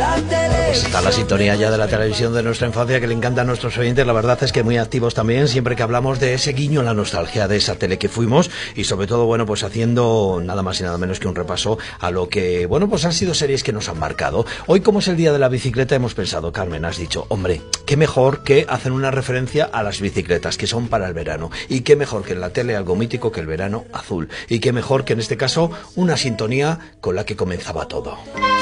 Pues está la sintonía ya de la televisión de nuestra infancia que le encanta a nuestros oyentes. La verdad es que muy activos también, siempre que hablamos de ese guiño a la nostalgia de esa tele que fuimos y sobre todo, bueno, pues haciendo nada más y nada menos que un repaso a lo que, bueno, pues han sido series que nos han marcado. Hoy, como es el día de la bicicleta, hemos pensado, Carmen, has dicho, hombre, qué mejor que hacer una referencia a las bicicletas que son para el verano y qué mejor que en la tele algo mítico que el verano azul y qué mejor que en este caso una sintonía con la que comenzaba todo.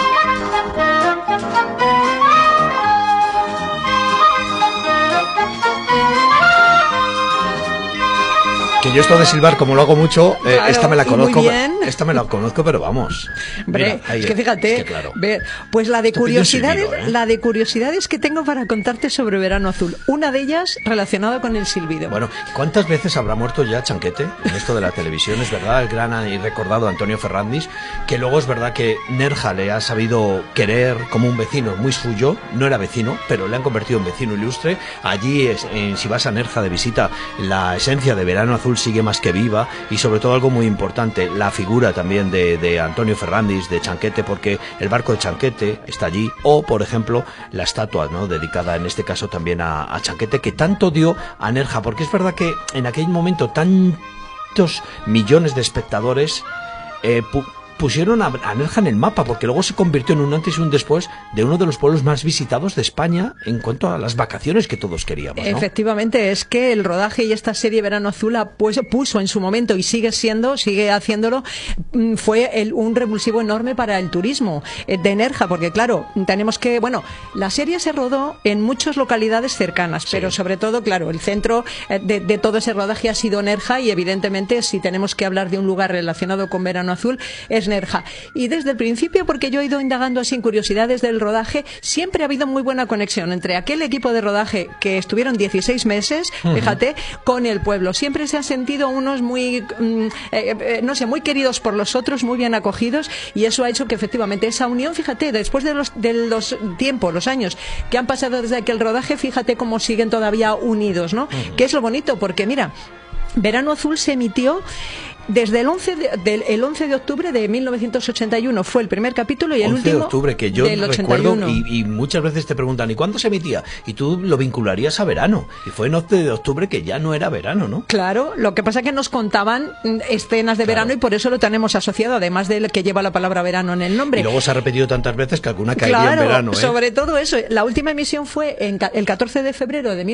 Que yo esto de silbar, como lo hago mucho, claro, esta me la conozco. Esta me la conozco, pero vamos. Hombre, mira, es que fíjate, es que claro. Pues la de curiosidades, silbido, la de curiosidades que tengo para contarte sobre Verano Azul. Una de ellas relacionada con el silbido. Bueno, ¿cuántas veces habrá muerto ya Chanquete en esto de la televisión? Es verdad, el gran y recordado Antonio Ferrandis, que luego es verdad que Nerja le ha sabido querer como un vecino muy suyo. No era vecino, pero le han convertido en vecino ilustre. Allí, si vas a Nerja de visita, la esencia de Verano Azul sigue más que viva y sobre todo algo muy importante, la figura también de Antonio Ferrandis, de Chanquete, porque el barco de Chanquete está allí, o por ejemplo la estatua, ¿no?, dedicada en este caso también a Chanquete, que tanto dio a Nerja, porque es verdad que en aquel momento tantos millones de espectadores pusieron a Nerja en el mapa, porque luego se convirtió en un antes y un después de uno de los pueblos más visitados de España en cuanto a las vacaciones que todos queríamos, ¿no? Efectivamente, es que el rodaje y esta serie Verano Azul puso en su momento, y sigue haciéndolo, fue un revulsivo enorme para el turismo de Nerja, porque claro, la serie se rodó en muchas localidades cercanas, sí, pero sobre todo, claro, el centro de todo ese rodaje ha sido Nerja, y evidentemente si tenemos que hablar de un lugar relacionado con Verano Azul es Nerja. Y desde el principio, porque yo he ido indagando así en curiosidades del rodaje, siempre ha habido muy buena conexión entre aquel equipo de rodaje que estuvieron 16 meses, fíjate, con el pueblo. Siempre se han sentido unos muy, muy queridos por los otros, muy bien acogidos, y eso ha hecho que efectivamente esa unión, fíjate, después de los años que han pasado desde aquel rodaje, fíjate cómo siguen todavía unidos, ¿no? Que es lo bonito, porque mira, Verano Azul se emitió desde el 11 de octubre de 1981 fue el primer capítulo y el 11 último de octubre, que yo recuerdo, y muchas veces te preguntan, ¿y cuándo se emitía? Y tú lo vincularías a verano, y fue en 11 de octubre que ya no era verano, ¿no? Claro, lo que pasa es que nos contaban escenas de verano, y por eso lo tenemos asociado, además del que lleva la palabra verano en el nombre. Y luego se ha repetido tantas veces que alguna caería en verano, ¿eh? Sobre todo eso. La última emisión fue el 14 de febrero de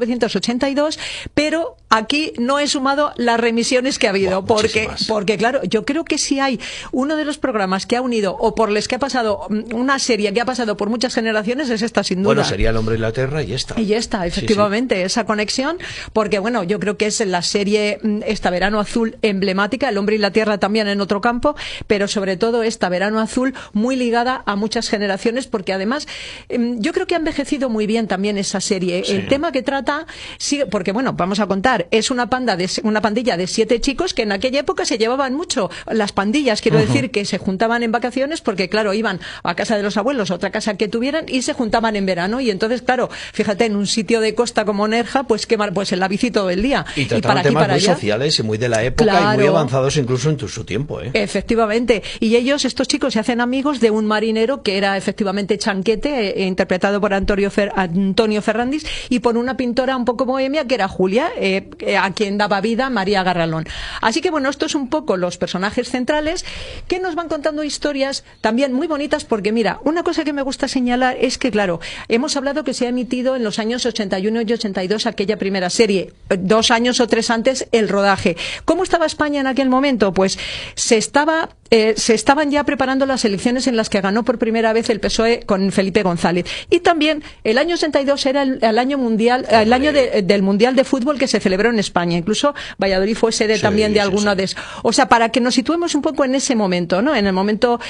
1982, pero aquí no he sumado las remisiones que ha habido, porque claro, yo creo que si hay uno de los programas que ha unido, o por los que ha pasado, una serie que ha pasado por muchas generaciones, es esta, sin duda. Bueno, sería El Hombre y la Tierra y esta. Y esta, efectivamente, sí. Esa conexión, porque bueno, yo creo que es la serie, esta Verano Azul emblemática, El Hombre y la Tierra también en otro campo, pero sobre todo esta Verano Azul muy ligada a muchas generaciones, porque además yo creo que ha envejecido muy bien también esa serie. Sí. El tema que trata, sí, porque bueno, vamos a contar, es una pandilla de 7 chicos que en aquella época se llevaban mucho. Las pandillas, quiero decir, que se juntaban en vacaciones porque, claro, iban a casa de los abuelos, a otra casa que tuvieran, y se juntaban en verano. Y entonces, claro, fíjate, en un sitio de costa como Nerja, pues en la bici todo el día. Y trataban temas muy sociales y muy de la época, claro, y muy avanzados incluso en su tiempo, ¿eh? Efectivamente. Y estos chicos se hacen amigos de un marinero que era efectivamente Chanquete, interpretado por Antonio Ferrandis, y por una pintora un poco bohemia que era Julia, a quien daba vida María Garralón. Así que bueno, esto es un poco los personajes centrales que nos van contando historias también muy bonitas, porque mira, una cosa que me gusta señalar es que, claro, hemos hablado que se ha emitido en los años 81 y 82 aquella primera serie, 2 años o 3 antes el rodaje. ¿Cómo estaba España en aquel momento? Pues se estaban ya preparando las elecciones en las que ganó por primera vez el PSOE con Felipe González. Y también el año 82 era el año mundial, el año del Mundial de Fútbol que se celebró en España. Incluso Valladolid fue sede también de alguno de esos. O sea, para que nos situemos un poco en ese momento, ¿no? En el momento